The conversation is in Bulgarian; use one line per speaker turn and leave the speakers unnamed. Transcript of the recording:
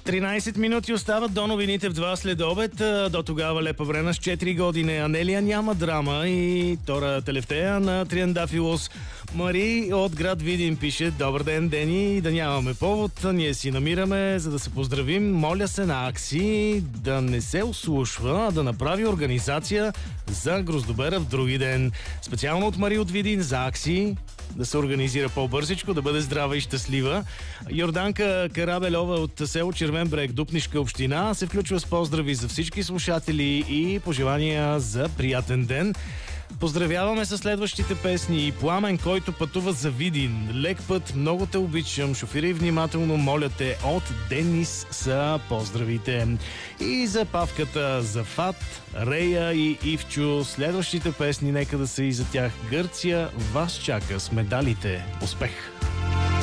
13 минути остават до новините в 2 след обед. До тогава Лепа Брена с 4 години. Анелия няма драма и Тора Телефтея на Триандафилос. Мари от град Видин пише: добър ден, Дени, да нямаме повод. Ние си намираме, за да се поздравим. Моля се на Акси да не се ослушва, а да направи организация за Гроздобера в други ден. Специално от Мари от Видин за Акси да се организира по-бързичко, да бъде здрава и щастлива. Йорданка Карабелова от село Червен брег, Дупнишка община, се включва с поздрави за всички слушатели и пожелания за приятен ден. Поздравяваме със следващите песни: Пламен, който пътува за Видин, Лек път, много те обичам, шофирай внимателно, моля те, от Денис са поздравите. И за Павката, за Фат, Рея и Ивчо, следващите песни, нека да са и за тях. Гърция вас чака с медалите. Успех!